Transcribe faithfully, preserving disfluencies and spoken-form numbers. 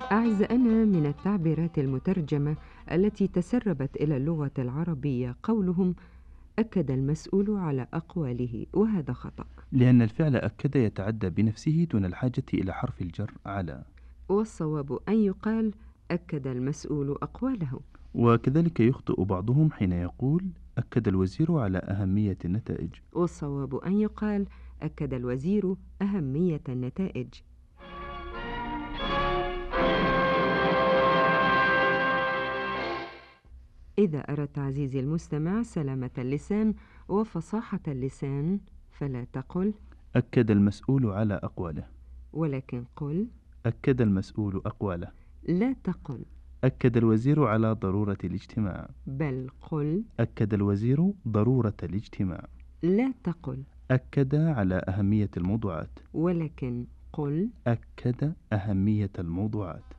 أعزائنا، من التعبيرات المترجمة التي تسربت إلى اللغة العربية قولهم أكد المسؤول على أقواله، وهذا خطأ. لأن الفعل أكد يتعدى بنفسه دون الحاجة إلى حرف الجر على. والصواب أن يقال أكد المسؤول أقواله. وكذلك يخطئ بعضهم حين يقول أكد الوزير على أهمية النتائج. والصواب أن يقال أكد الوزير أهمية النتائج. إذا أردت عزيزي المستمع سلامة اللسان وفصاحة اللسان فلا تقل أكد المسؤول على أقواله، ولكن قل. أكد المسؤول أقواله. لا تقل أكد الوزير على ضرورة الاجتماع، بل قل. أكد الوزير ضرورة الاجتماع. لا تقل أكد على أهمية الموضوعات، ولكن قل. أكد أهمية الموضوعات.